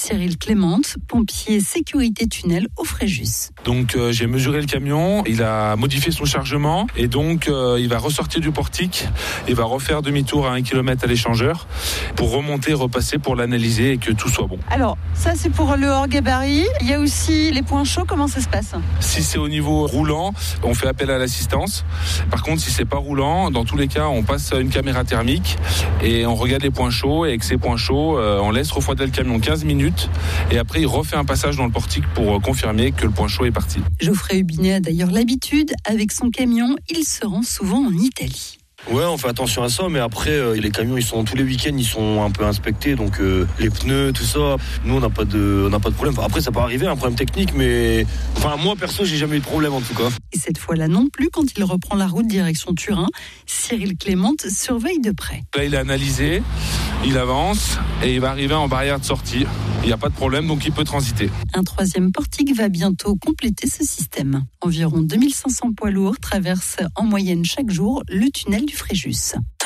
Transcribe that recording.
Cyril Clément, pompier sécurité tunnel au Fréjus. Donc j'ai mesuré le camion, il a modifié son chargement et donc il va ressortir du portique et va refaire demi-tour à 1 km à l'échangeur pour remonter, repasser pour l'analyser et que tout soit bon. Alors ça c'est pour le hors gabarit, il y a aussi les points chauds, comment ça se passe ? Si c'est au niveau roulant, on fait appel à l'assistance. Par contre si c'est pas roulant, dans tous les cas on passe une caméra thermique et on regarde les points chauds et avec ces points chauds on laisse refroidir le camion 15 minutes et après il refait un passage dans le portique pour confirmer que le point chaud est parti. Geoffrey Hubinet a d'ailleurs l'habitude, avec son camion, il se rend souvent en Italie. Ouais, on fait attention à ça, mais après, les camions, ils sont tous les week-ends, ils sont un peu inspectés, donc les pneus, tout ça, nous, on n'a pas de problème. Après, ça peut arriver, un problème technique, mais moi, perso, j'ai jamais eu de problème, en tout cas. Et cette fois-là non plus, quand il reprend la route direction Turin, Cyril Clément surveille de près. Là, il est analysé, il avance, et il va arriver en barrière de sortie. Il n'y a pas de problème, donc il peut transiter. Un troisième portique va bientôt compléter ce système. Environ 2500 poids lourds traversent en moyenne chaque jour le tunnel du Fréjus.